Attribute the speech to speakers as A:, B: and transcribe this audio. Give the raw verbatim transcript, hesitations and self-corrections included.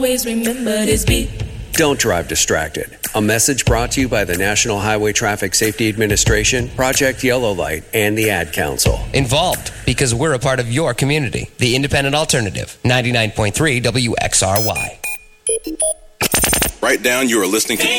A: Always remember this beat.
B: Don't drive distracted. A message brought to you by the National Highway Traffic Safety Administration, Project Yellow Light, and the Ad Council.
C: Involved because we're a part of your community. The Independent Alternative, ninety-nine point three W X R Y.
D: Right down, you are listening to